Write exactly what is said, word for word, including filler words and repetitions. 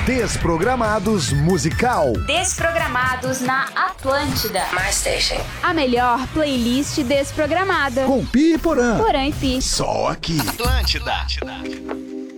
Desprogramados Musical. Desprogramados na Atlântida. My Station. A melhor playlist desprogramada. Com Pi e Porã. Porã e Pi. Só aqui. Atlântida. Atlântida.